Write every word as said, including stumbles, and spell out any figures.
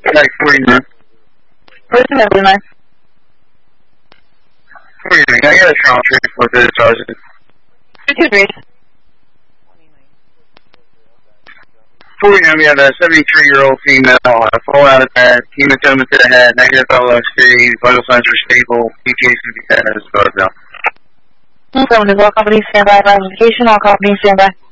Like forty-nine. Where's the number nine? forty-nine. I got a strong trade for the sergeant. Two three. forty-nine, we have a seventy-three-year-old female, uh, full out of bed, hematoma to the head, negative L O C, vital signs are stable, E T A can be ten as far as now. No problem. All companies stand by for identification. All companies stand by.